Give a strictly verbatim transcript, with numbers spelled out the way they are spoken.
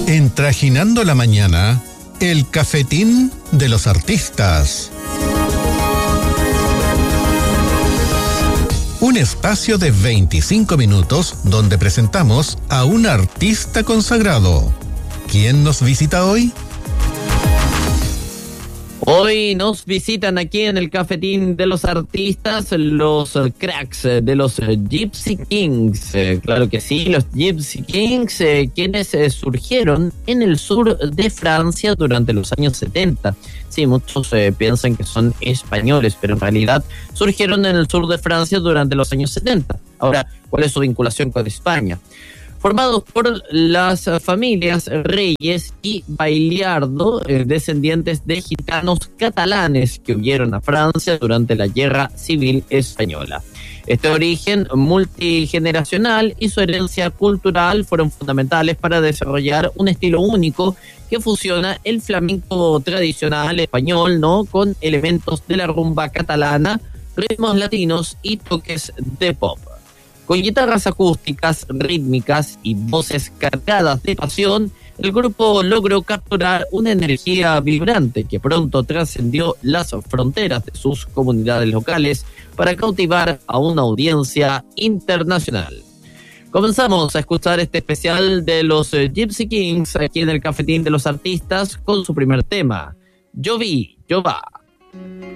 En Trajinando la Mañana, el cafetín de los artistas. Un espacio de veinticinco minutos donde presentamos a un artista consagrado. ¿Quién nos visita hoy? Hoy nos visitan aquí en el cafetín de los artistas los cracks de los Gypsy Kings. Eh, claro que sí, los Gypsy Kings, eh, quienes eh, surgieron en el sur de Francia durante los años setenta. Sí, muchos eh, piensan que son españoles, pero en realidad surgieron en el sur de Francia durante los años setenta. Ahora, ¿cuál es su vinculación con España? Formados por las familias Reyes y Bailiardo, eh, descendientes de gitanos catalanes que huyeron a Francia durante la Guerra Civil Española. Este origen multigeneracional y su herencia cultural fueron fundamentales para desarrollar un estilo único que fusiona el flamenco tradicional español, ¿no?, con elementos de la rumba catalana, ritmos latinos y toques de pop. Con guitarras acústicas, rítmicas y voces cargadas de pasión, el grupo logró capturar una energía vibrante que pronto trascendió las fronteras de sus comunidades locales para cautivar a una audiencia internacional. Comenzamos a escuchar este especial de los Gypsy Kings aquí en el Cafetín de los Artistas con su primer tema, Yo vi, yo va.